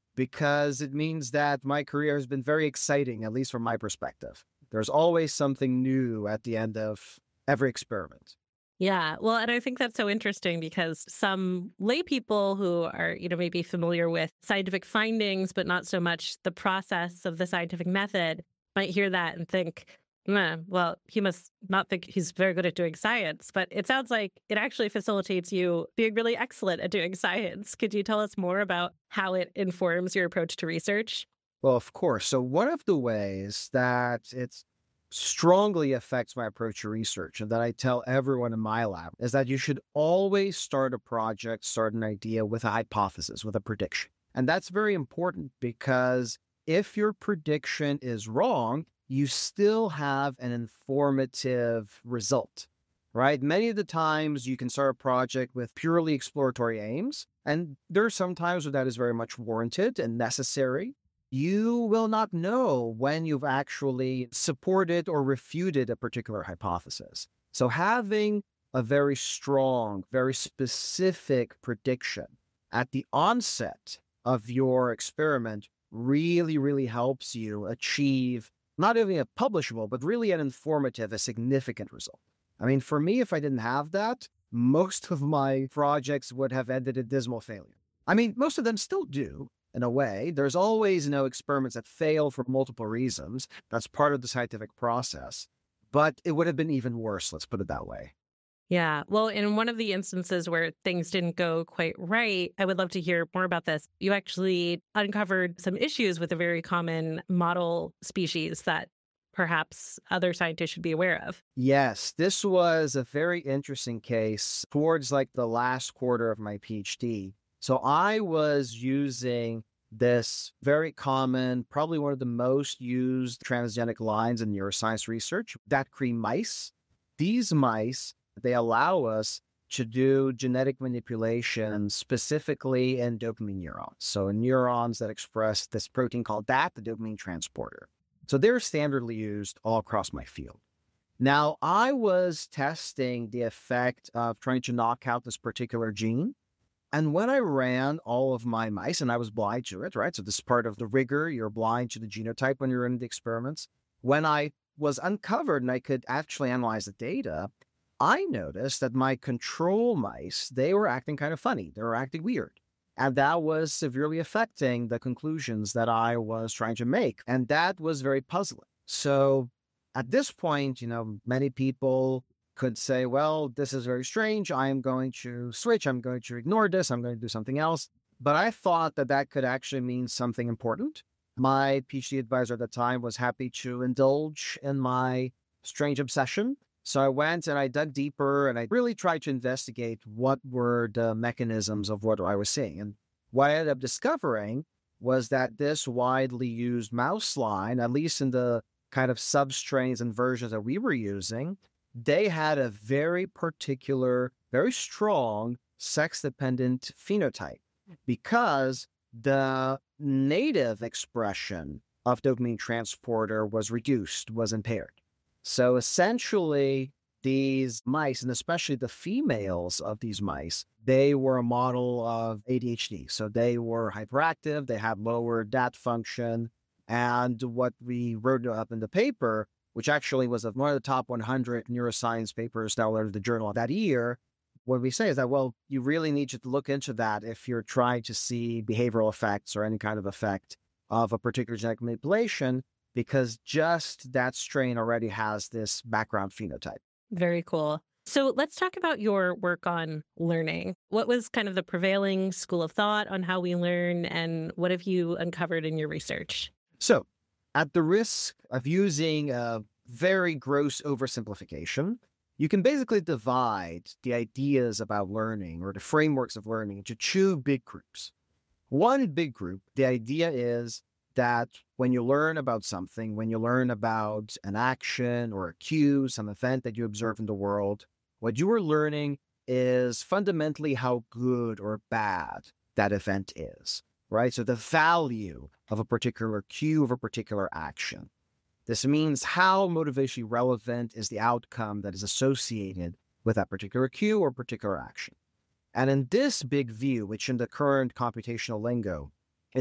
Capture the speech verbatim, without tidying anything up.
because it means that my career has been very exciting, at least from my perspective. There's always something new at the end of every experiment. Yeah. Well, and I think that's so interesting because some lay people who are, you know, maybe familiar with scientific findings, but not so much the process of the scientific method, might hear that and think, "Meh, well, he must not think he's very good at doing science." But it sounds like it actually facilitates you being really excellent at doing science. Could you tell us more about how it informs your approach to research? Well, of course. So one of the ways that it's strongly affects my approach to research and that I tell everyone in my lab is that you should always start a project, start an idea with a hypothesis, with a prediction. And that's very important because if your prediction is wrong, you still have an informative result, right? Many of the times you can start a project with purely exploratory aims, and there are some times where that is very much warranted and necessary. You will not know when you've actually supported or refuted a particular hypothesis. So having a very strong, very specific prediction at the onset of your experiment really, really helps you achieve not only a publishable, but really an informative, a significant result. I mean, for me, if I didn't have that, most of my projects would have ended in dismal failure. I mean, most of them still do, in a way. There's always, you know, experiments that fail for multiple reasons. That's part of the scientific process. But it would have been even worse, let's put it that way. Yeah. Well, in one of the instances where things didn't go quite right, I would love to hear more about this. You actually uncovered some issues with a very common model species that perhaps other scientists should be aware of. Yes, this was a very interesting case towards like the last quarter of my PhD. So I was using this very common, probably one of the most used transgenic lines in neuroscience research, Dacry mice. These mice, they allow us to do genetic manipulation specifically in dopamine neurons. So in neurons that express this protein called D A T, the dopamine transporter. So they're standardly used all across my field. Now, I was testing the effect of trying to knock out this particular gene. And when I ran all of my mice, and I was blind to it, right? So this is part of the rigor. You're blind to the genotype when you're in the experiments. When I was uncovered and I could actually analyze the data, I noticed that my control mice, they were acting kind of funny. They were acting weird. And that was severely affecting the conclusions that I was trying to make. And that was very puzzling. So at this point, you know, many people could say, well, this is very strange. I am going to switch. I'm going to ignore this. I'm going to do something else. But I thought that that could actually mean something important. My PhD advisor at the time was happy to indulge in my strange obsession. So I went and I dug deeper and I really tried to investigate what were the mechanisms of what I was seeing. And what I ended up discovering was that this widely used mouse line, at least in the kind of substrains and versions that we were using, they had a very particular, very strong sex-dependent phenotype because the native expression of dopamine transporter was reduced, was impaired. So essentially, these mice, and especially the females of these mice, they were a model of A D H D. So they were hyperactive, they had lower D A T function. And what we wrote up in the paper, which actually was one of the top one hundred neuroscience papers that were in the journal that year, what we say is that, well, you really need to look into that if you're trying to see behavioral effects or any kind of effect of a particular genetic manipulation, because just that strain already has this background phenotype. Very cool. So let's talk about your work on learning. What was kind of the prevailing school of thought on how we learn, and what have you uncovered in your research? So, at the risk of using a very gross oversimplification, you can basically divide the ideas about learning or the frameworks of learning into two big groups. One big group, the idea is that when you learn about something, when you learn about an action or a cue, some event that you observe in the world, what you are learning is fundamentally how good or bad that event is, right? So the value of a particular cue, of a particular action. This means how motivationally relevant is the outcome that is associated with that particular cue or particular action. And in this big view, which in the current computational lingo